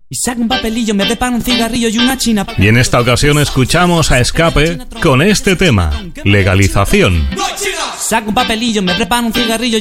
Y saco un papelillo, me preparo un cigarrillo y una china. Y en esta ocasión escuchamos a Escape con este tema, Legalización. Saco un papelillo, me preparo un cigarrillo